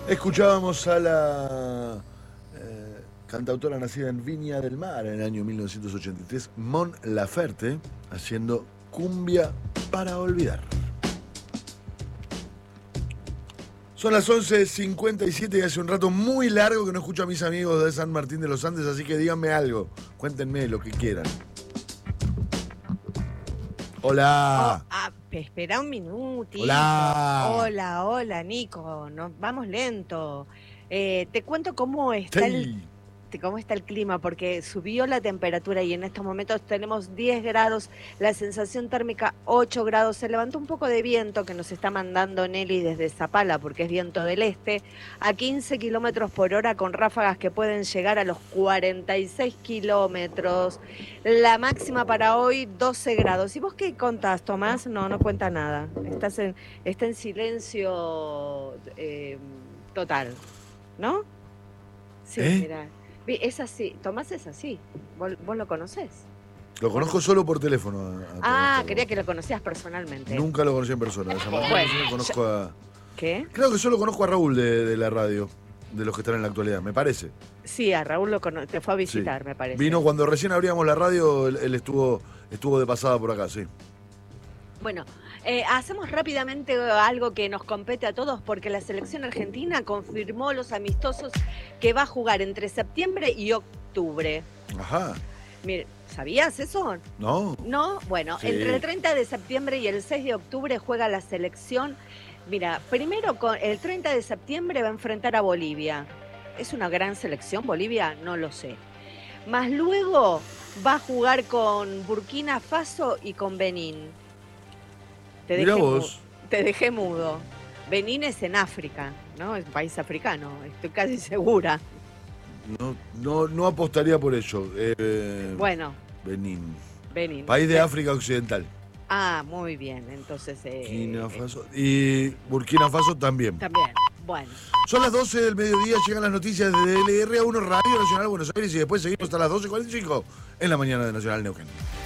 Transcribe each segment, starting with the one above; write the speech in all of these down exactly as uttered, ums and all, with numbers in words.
Escuchábamos a la eh, cantautora nacida en Viña del Mar en el año mil novecientos ochenta y tres, Mon Laferte, haciendo Cumbia para olvidar. Son las once cincuenta y siete y hace un rato muy largo que no escucho a mis amigos de San Martín de los Andes, así que díganme algo, cuéntenme lo que quieran. Hola. Oh, ah, espera un minutito. Hola. Hola, hola, Nico. Nos vamos lento. Eh, te cuento cómo está Sí. el cómo está el clima, porque subió la temperatura y en estos momentos tenemos diez grados, la sensación térmica ocho grados, se levantó un poco de viento que nos está mandando Nelly desde Zapala, porque es viento del este, a quince kilómetros por hora con ráfagas que pueden llegar a los cuarenta y seis kilómetros. La máxima para hoy, doce grados. ¿Y vos qué contás, Tomás? No, no cuenta nada. Estás en, está en silencio eh, total, ¿no? Sí, ¿Eh? mira. Es así, Tomás es así. ¿Vos, vos lo conocés? Lo conozco solo por teléfono. A, a Ah, Tomás. quería que lo conocías personalmente. Nunca lo conocí en persona. De San Martín Bueno, no conozco a... ¿Qué? Creo que solo conozco a Raúl de, de la radio, de los que están en la actualidad, me parece. Sí, a Raúl lo cono- te fue a visitar, Sí. me parece. Vino cuando recién abríamos la radio, él, él estuvo, estuvo de pasada por acá, sí. Bueno, eh, hacemos rápidamente algo que nos compete a todos porque la selección argentina confirmó los amistosos que va a jugar entre septiembre y octubre. Ajá. Mire, ¿sabías eso? ¿No? No, bueno, Sí. entre el treinta de septiembre y el seis de octubre juega la selección. Mira, primero con el treinta de septiembre va a enfrentar a Bolivia. ¿Es una gran selección Bolivia? No lo sé. Más luego va a jugar con Burkina Faso y con Benín. Te Mirá dejé, vos. mu- te dejé mudo. Benín es en África, ¿no? Es un país africano, estoy casi segura. No, no, no apostaría por ello. Eh, Bueno, Benín. Benín. País de África Occidental. Ah, muy bien, entonces... eh, Burkina eh, Faso. Y Burkina Faso también. también, bueno. Son las doce del mediodía, llegan las noticias de L R A uno Radio Nacional Buenos Aires y después seguimos hasta las doce cuarenta y cinco en la mañana de Nacional Neuquén.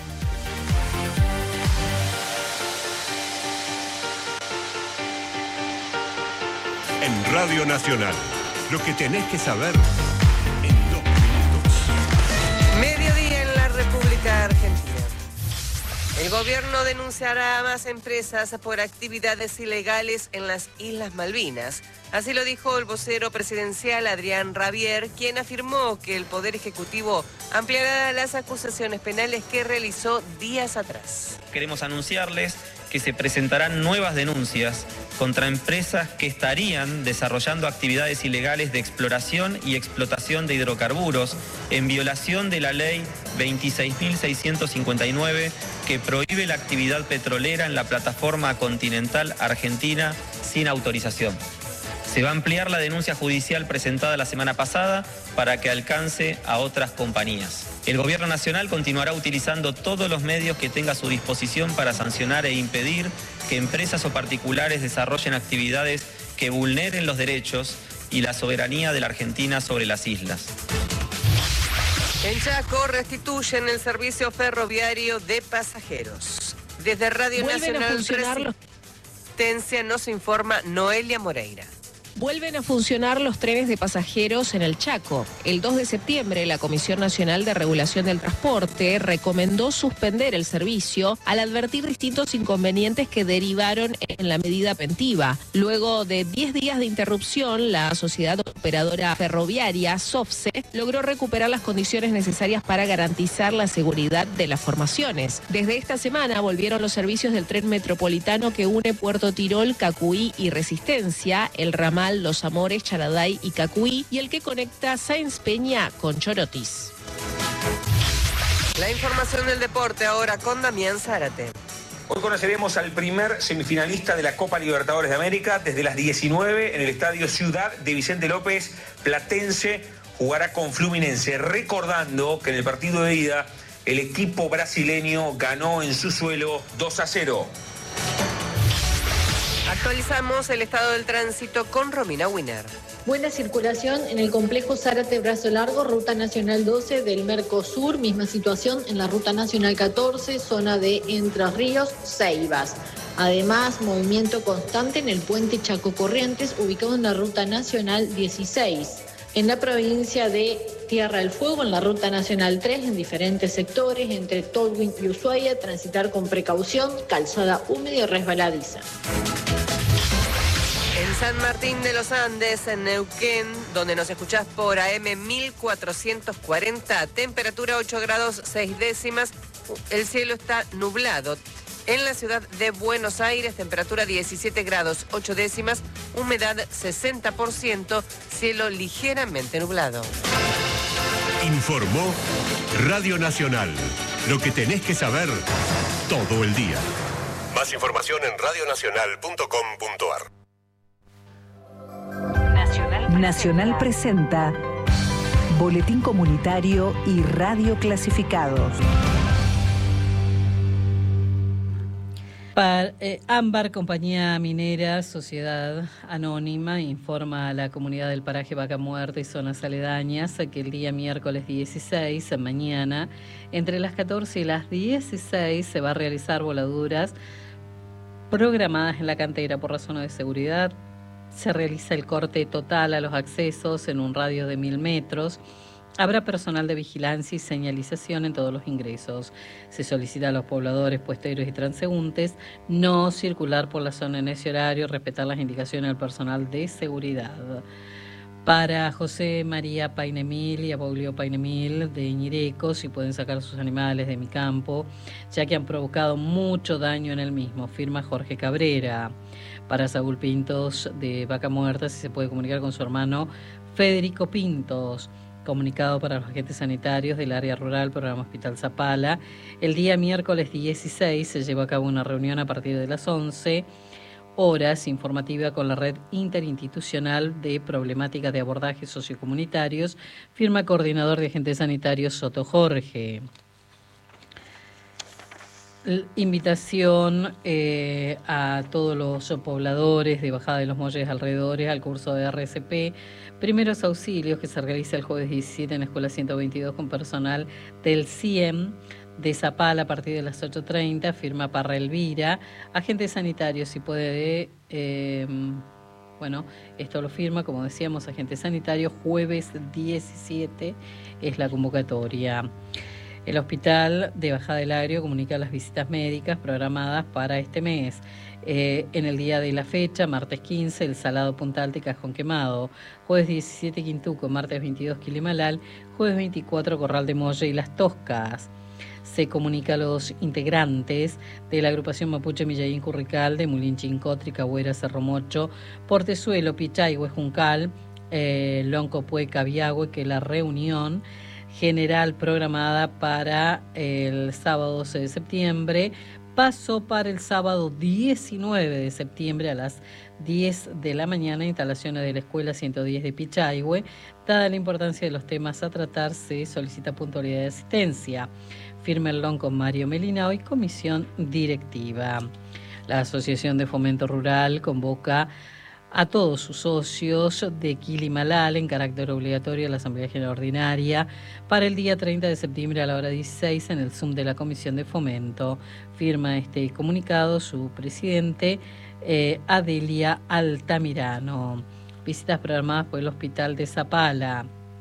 En Radio Nacional, lo que tenés que saber en dos minutos. Mediodía en la República Argentina. El gobierno denunciará a más empresas por actividades ilegales en las Islas Malvinas. Así lo dijo el vocero presidencial Adrián Rabier, quien afirmó que el Poder Ejecutivo ampliará las acusaciones penales que realizó días atrás. Queremos anunciarles que se presentarán nuevas denuncias contra empresas que estarían desarrollando actividades ilegales de exploración y explotación de hidrocarburos en violación de la ley veintiséis mil seiscientos cincuenta y nueve que prohíbe la actividad petrolera en la plataforma continental argentina sin autorización. Se va a ampliar la denuncia judicial presentada la semana pasada para que alcance a otras compañías. El Gobierno Nacional continuará utilizando todos los medios que tenga a su disposición para sancionar e impedir que empresas o particulares desarrollen actividades que vulneren los derechos y la soberanía de la Argentina sobre las islas. En Chaco restituyen el servicio ferroviario de pasajeros. Desde Radio Vuelven a Nacional funcionar los- Resistencia nos informa Noelia Moreira. Vuelven a funcionar los trenes de pasajeros en el Chaco. El dos de septiembre, la Comisión Nacional de Regulación del Transporte recomendó suspender el servicio al advertir distintos inconvenientes que derivaron en la medida preventiva. Luego de diez días de interrupción, la Sociedad Operadora Ferroviaria, SOFSE, logró recuperar las condiciones necesarias para garantizar la seguridad de las formaciones. Desde esta semana volvieron los servicios del tren metropolitano que une Puerto Tirol, Cacuí y Resistencia, el ramal Los Amores, Charaday y Cacuí, y el que conecta Sáenz Peña con Chorotis. La información del deporte ahora con Damián Zárate. Hoy conoceremos al primer semifinalista de la Copa Libertadores de América. Desde las diecinueve en el Estadio Ciudad de Vicente López, Platense jugará con Fluminense, recordando que en el partido de ida el equipo brasileño ganó en su suelo dos a cero. Actualizamos el estado del tránsito con Romina Winer. Buena circulación en el complejo Zárate Brazo Largo, Ruta Nacional doce del Mercosur, misma situación en la Ruta Nacional catorce, zona de Entre Ríos, Ceibas. Además, movimiento constante en el puente Chaco Corrientes, ubicado en la Ruta Nacional dieciséis. En la provincia de Tierra del Fuego, en la Ruta Nacional tres, en diferentes sectores, entre Tolwyn y Ushuaia, transitar con precaución, calzada húmeda y resbaladiza. En San Martín de los Andes, en Neuquén, donde nos escuchás por A M mil cuatrocientos cuarenta, temperatura ocho grados seis décimas, el cielo está nublado. En la ciudad de Buenos Aires, temperatura diecisiete grados ocho décimas, humedad sesenta por ciento, cielo ligeramente nublado. Informó Radio Nacional. Lo que tenés que saber todo el día. Más información en radionacional punto com punto ar. Nacional presenta Boletín Comunitario y Radio Clasificados. Par, eh, Ámbar, compañía minera, sociedad anónima, informa a la comunidad del paraje Vaca Muerta y zonas aledañas que el día miércoles dieciséis, mañana, entre las catorce y las dieciséis, se va a realizar voladuras programadas en la cantera por razones de seguridad. Se realiza el corte total a los accesos en un radio de mil metros. Habrá personal de vigilancia y señalización en todos los ingresos. Se solicita a los pobladores, puesteros y transeúntes no circular por la zona en ese horario, respetar las indicaciones del personal de seguridad. Para José María Painemil y Apoglio Painemil de Ñireco, si pueden sacar sus animales de mi campo, ya que han provocado mucho daño en el mismo, firma Jorge Cabrera. Para Saúl Pintos de Vaca Muerta, si se puede comunicar con su hermano Federico Pintos. Comunicado para los agentes sanitarios del área rural, programa Hospital Zapala. El día miércoles dieciséis se llevó a cabo una reunión a partir de las once horas informativa con la red interinstitucional de problemáticas de abordajes sociocomunitarios, firma coordinador de agentes sanitarios Soto Jorge. Invitación eh, a todos los pobladores de Bajada de los Molles alrededores al curso de R S P Primeros Auxilios que se realiza el jueves diecisiete en la Escuela ciento veintidós con personal del C I E M de Zapala a partir de las ocho treinta, firma Parra Elvira. Agente sanitario, si puede, eh, bueno, esto lo firma, como decíamos, agente sanitario, jueves diecisiete es la convocatoria. El Hospital de Bajada del Agrio comunica las visitas médicas programadas para este mes. Eh, en el día de la fecha, martes quince, El Salado, Punta Alta y Cajón Quemado. Jueves diecisiete, Quintuco. Martes veintidós, Quilimalal. Jueves veinticuatro, Corral de Molle y Las Toscas. Se comunica a los integrantes de la agrupación Mapuche Millaín Currical de Mulín Chincotri, Cahuera, Cerro Mocho, Portezuelo, Pichahue, Juncal, eh, Lonco, Pueca, Viagüe, que la reunión general programada para el sábado doce de septiembre pasó para el sábado diecinueve de septiembre a las diez de la mañana, instalaciones de la Escuela ciento diez de Pichahue. Dada la importancia de los temas a tratar, se solicita puntualidad de asistencia. Firma el LON con Mario Melinao y comisión directiva. La Asociación de Fomento Rural convoca a todos sus socios de Quilimalal en carácter obligatorio a la Asamblea General Ordinaria para el día treinta de septiembre a la hora dieciséis en el Zoom de la Comisión de Fomento. Firma este comunicado su presidente eh, Adelia Altamirano. Visitas programadas por el Hospital de Zapala.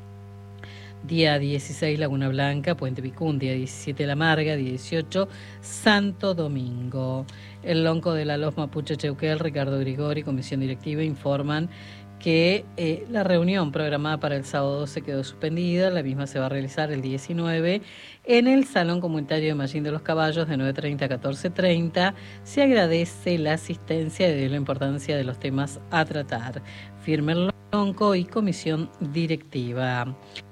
Día dieciséis, Laguna Blanca, Puente Vicundia, diecisiete, La Marga, dieciocho, Santo Domingo. El Lonco de la Los Mapuche Cheuquel, Ricardo Grigori, Comisión Directiva, informan que eh, la reunión programada para el sábado doce quedó suspendida. La misma se va a realizar el diecinueve en el Salón Comunitario de Mallín de los Caballos de nueve treinta a catorce treinta. Se agradece la asistencia y la importancia de los temas a tratar. Firme el Lonco y Comisión Directiva.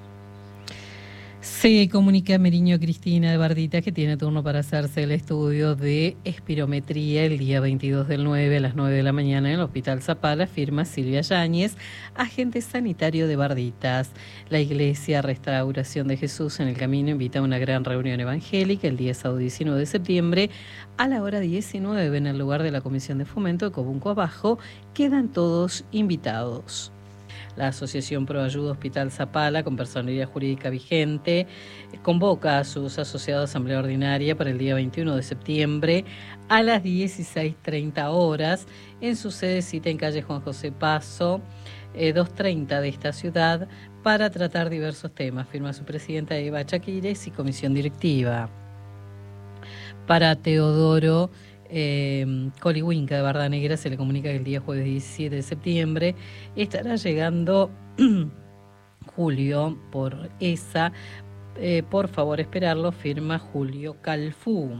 Se comunica a Meriño Cristina de Bardita que tiene turno para hacerse el estudio de espirometría el día veintidós del nueve a las nueve de la mañana en el Hospital Zapala, firma Silvia Yáñez, agente sanitario de Barditas. La Iglesia Restauración de Jesús en el Camino invita a una gran reunión evangélica el día sábado diecinueve de septiembre a la hora diecinueve en el lugar de la Comisión de Fomento de Cobunco Abajo. Quedan todos invitados. La Asociación Pro Ayuda Hospital Zapala, con personería jurídica vigente, convoca a sus asociados a asamblea ordinaria para el día veintiuno de septiembre a las dieciséis treinta horas en su sede cita en calle Juan José Paso, eh, doscientos treinta de esta ciudad, para tratar diversos temas. Firma su presidenta Eva Chaquires y comisión directiva. Para Teodoro eh, Colihuinca de Barda Negra se le comunica que el día jueves diecisiete de septiembre estará llegando Julio por esa. Eh, por favor esperarlo, firma Julio Calfú.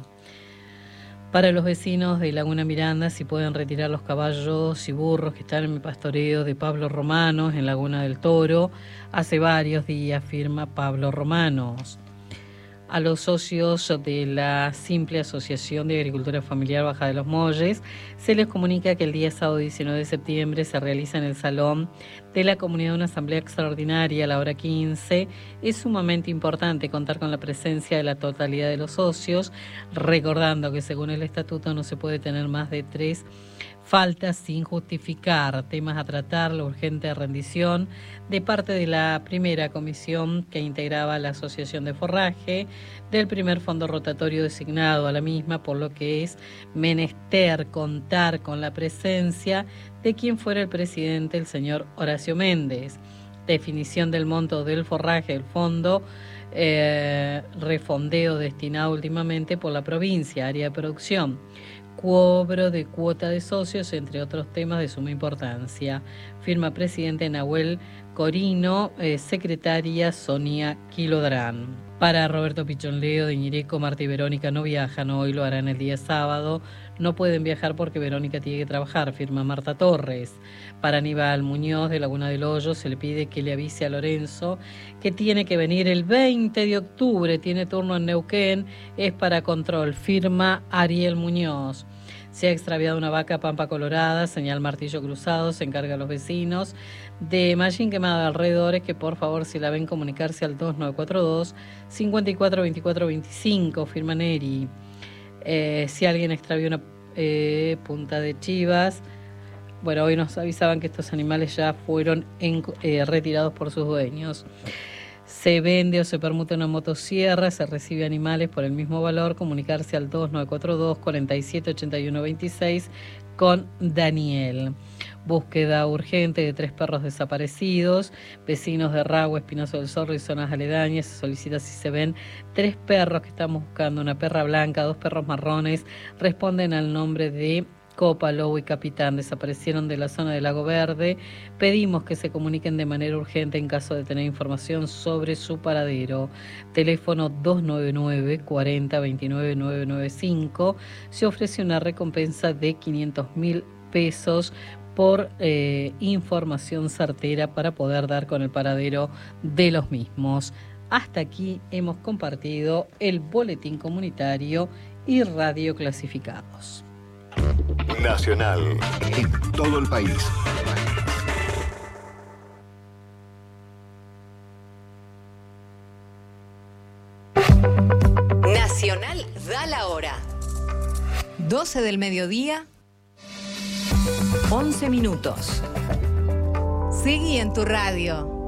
Para los vecinos de Laguna Miranda, si pueden retirar los caballos y burros que están en el pastoreo de Pablo Romanos en Laguna del Toro, hace varios días, firma Pablo Romanos. A los socios de la Simple Asociación de Agricultura Familiar Baja de los Molles se les comunica que el día sábado diecinueve de septiembre se realiza en el Salón de la Comunidad una asamblea extraordinaria a la hora quince. Es sumamente importante contar con la presencia de la totalidad de los socios, recordando que según el estatuto no se puede tener más de tres faltas sin justificar. Temas a tratar: la urgente rendición de parte de la primera comisión que integraba la Asociación de Forraje del primer fondo rotatorio designado a la misma, por lo que es menester contar con la presencia de quien fuera el presidente, el señor Horacio Méndez. Definición del monto del forraje del fondo eh, refondeo destinado últimamente por la provincia, área de producción. Cobro de cuota de socios, entre otros temas de suma importancia. Firma presidente Nahuel Corino, eh, secretaria Sonia Quilodrán. Para Roberto Pichonleo de Ñireco, Marta y Verónica no viajan hoy, lo harán el día sábado. No pueden viajar porque Verónica tiene que trabajar, firma Marta Torres. Para Aníbal Muñoz de Laguna del Hoyo se le pide que le avise a Lorenzo que tiene que venir el veinte de octubre, tiene turno en Neuquén, es para control, firma Ariel Muñoz. Se ha extraviado una vaca pampa colorada, señal martillo cruzado, se encarga a los vecinos de Mallín Quemada de alrededores que por favor, si la ven, comunicarse al dos nueve cuatro dos, cinco cuatro dos cuatro dos cinco, firma Neri. Eh, si alguien extravió una eh, punta de chivas, bueno, hoy nos avisaban que estos animales ya fueron en, eh, retirados por sus dueños. Se vende o se permuta una motosierra, se recibe animales por el mismo valor, comunicarse al dos nueve cuatro dos, cuatro siete ocho uno dos seis con Daniel. Búsqueda urgente de tres perros desaparecidos. Vecinos de Ragua, Espinazo del Zorro y zonas aledañas se solicita si se ven tres perros que estamos buscando, una perra blanca, dos perros marrones, responden al nombre de Copa, Lobo y Capitán, desaparecieron de la zona del Lago Verde. Pedimos que se comuniquen de manera urgente en caso de tener información sobre su paradero. Teléfono dos nueve nueve, cuatro cero, dos nueve nueve nueve cinco. Se ofrece una recompensa de quinientos mil pesos por eh, información certera para poder dar con el paradero de los mismos. Hasta aquí hemos compartido el boletín comunitario y radio clasificados. Nacional, en todo el país. Nacional da la hora. doce del mediodía, once minutos. Seguí en tu radio.